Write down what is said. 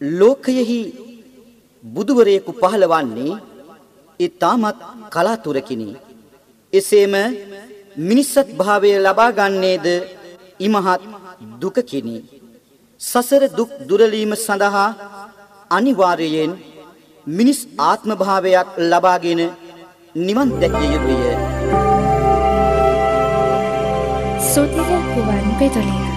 ලෝකයෙහි බුදුවරයෙකු පහළවන්නේ ඊටමත් කලාතුරකිනි. එසේම මිනිසත් භාවය ලබා ගන්නේද ඉමහත් දුකකිනි. සසර දුක් දුරලීම සඳහා අනිවාර්යයෙන් මිනිස් ආත්ම භාවයක් ලබාගෙන නිවන් දැකිය යුතුය. සුතිර ගුවන් විදුලිය